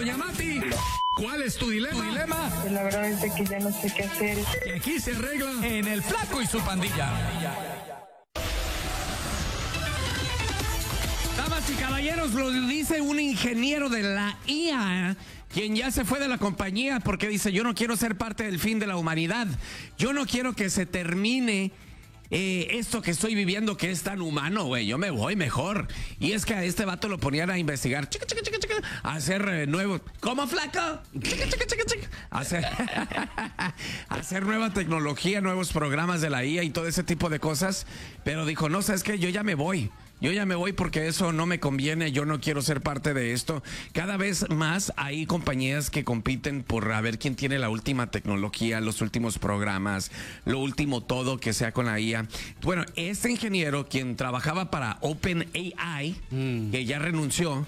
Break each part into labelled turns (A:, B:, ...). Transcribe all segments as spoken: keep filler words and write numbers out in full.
A: doña Mati. ¿Cuál es tu dilema? dilema?
B: Pues la verdad es de que ya no sé qué hacer.
A: Y aquí se arregla
C: En el Flaco y su pandilla.
D: Damas y caballeros, lo dice un ingeniero de la I A, quien ya se fue de la compañía porque dice, yo no quiero ser parte del fin de la humanidad. Yo no quiero que se termine eh, esto que estoy viviendo, que es tan humano, güey. Yo me voy mejor. Y es que a este vato lo ponían a investigar, chica, chica, chica, chica, a hacer eh, nuevos... ¿Cómo, flaco? Chica, chica, chica, chica. A hacer, a hacer nueva tecnología, nuevos programas de la I A y todo ese tipo de cosas. Pero dijo, no, ¿sabes qué? Yo ya me voy. Yo ya me voy porque eso no me conviene, yo no quiero ser parte de esto. Cada vez más hay compañías que compiten por a ver quién tiene la última tecnología, los últimos programas, lo último todo que sea con la I A. Bueno, este ingeniero, quien trabajaba para OpenAI, mm. que ya renunció,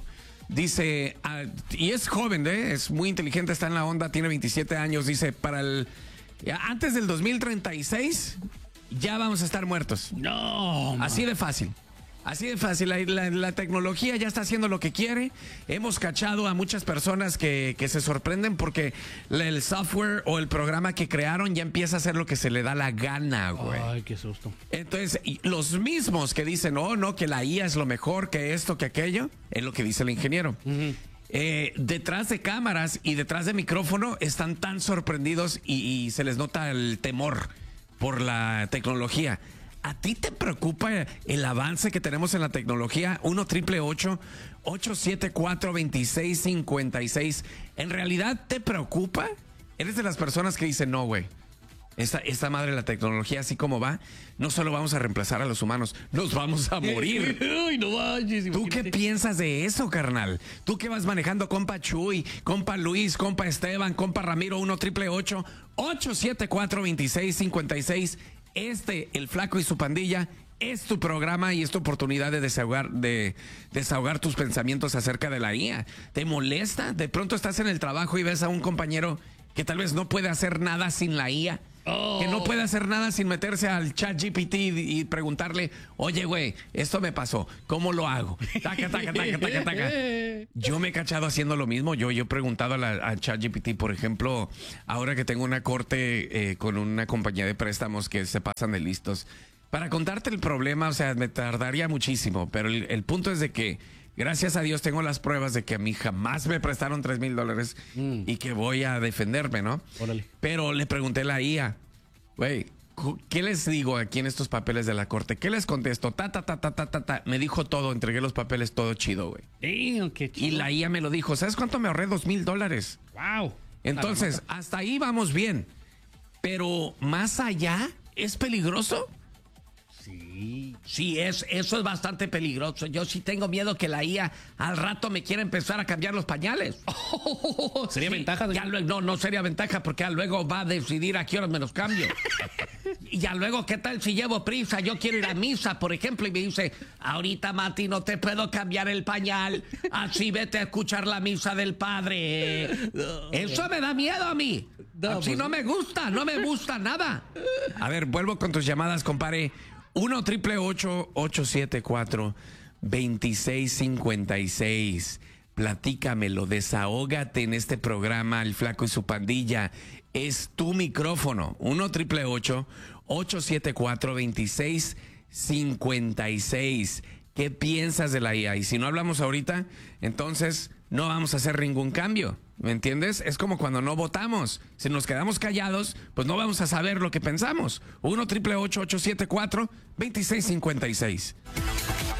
D: dice, uh, y es joven, ¿eh? Es muy inteligente, está en la onda, tiene veintisiete años, dice, para el antes del dos mil treinta y seis ya vamos a estar muertos.
C: No,
D: así de fácil. Así de fácil, la, la, la tecnología ya está haciendo lo que quiere. Hemos cachado a muchas personas que, que se sorprenden porque el software o el programa que crearon ya empieza a hacer lo que se le da la gana, güey.
C: Ay, qué susto.
D: Entonces, los mismos que dicen, oh, no, que la I A es lo mejor, que esto, que aquello, es lo que dice el ingeniero. Uh-huh. Eh, detrás de cámaras y detrás de micrófono están tan sorprendidos y, y se les nota el temor por la tecnología. ¿A ti te preocupa el avance que tenemos en la tecnología? uno triple ocho, ocho siete cuatro, dos seis cinco seis. ¿En realidad te preocupa? ¿Eres de las personas que dicen, no, güey, esta, esta madre, la tecnología así como va, no solo vamos a reemplazar a los humanos, nos vamos a morir?
C: Ay, no vayas,
D: ¿Tú qué piensas de eso, carnal? ¿Tú qué vas manejando, compa Chuy, compa Luis, compa Esteban, compa Ramiro? uno triple ocho, ocho siete cuatro, dos seis cinco seis. Este, el Flaco y su pandilla, es tu programa y es tu oportunidad de desahogar, de desahogar tus pensamientos acerca de la I A. ¿Te molesta? De pronto estás en el trabajo y ves a un compañero que tal vez no puede hacer nada sin la I A. Oh. Que no puede hacer nada sin meterse al chat G P T y, y preguntarle, oye, güey, esto me pasó, ¿cómo lo hago? Taca, taca, taca, taca, taca. Yo me he cachado haciendo lo mismo. Yo, yo he preguntado al chat G P T, por ejemplo, ahora que tengo una corte eh, con una compañía de préstamos que se pasan de listos. Para contarte el problema, o sea, me tardaría muchísimo, pero el, el punto es de que gracias a Dios tengo las pruebas de que a mí jamás me prestaron tres mil dólares mm. y que voy a defenderme, ¿no? Órale. Pero le pregunté a la I A, güey, ¿qué les digo aquí en estos papeles de la corte? ¿Qué les contesto? Ta, ta, ta, ta, ta, ta, ta. Me dijo todo, entregué los papeles, todo chido, güey.
C: Damn, qué chido.
D: Y la I A me lo dijo, ¿sabes cuánto me ahorré? Dos mil dólares.
C: Wow.
D: Entonces, hasta ahí vamos bien. Pero más allá, ¿es peligroso?
C: Sí.
D: Sí, es, eso es bastante peligroso. Yo sí tengo miedo que la I A al rato me quiera empezar a cambiar los pañales.
C: Oh, ¿sería sí, ventaja?
D: Ya luego, no, no sería ventaja porque ya luego va a decidir a qué horas me los cambio. Y ya luego, ¿qué tal si llevo prisa? Yo quiero ir a misa, por ejemplo, y me dice, ahorita, Mati, no te puedo cambiar el pañal. Así vete a escuchar la misa del padre. No, eso me da miedo a mí. No, así pues... no me gusta, no me gusta nada. A ver, vuelvo con tus llamadas, compadre. uno triple ocho, ocho siete cuatro, dos seis cinco seis. Platícamelo, desahógate en este programa, El Flaco y su pandilla. Es tu micrófono. uno triple ocho, ocho siete cuatro, dos seis cinco seis. ¿Qué piensas de la I A? Y si no hablamos ahorita, entonces no vamos a hacer ningún cambio. ¿Me entiendes? Es como cuando no votamos. Si nos quedamos callados, pues no vamos a saber lo que pensamos. uno triple ocho, ocho siete cuatro, dos seis cinco seis.